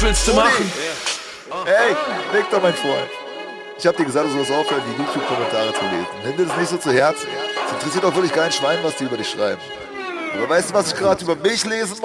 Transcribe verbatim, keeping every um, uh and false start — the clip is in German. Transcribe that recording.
willst du Rudi. machen? Hey, Victor, mein Freund. Ich hab dir gesagt, du sollst aufhören, die YouTube-Kommentare zu lesen. Nimm dir das nicht so zu Herzen. Es interessiert auch wirklich kein Schwein, was die über dich schreiben. Aber weißt du, was ich gerade über mich lesen muss?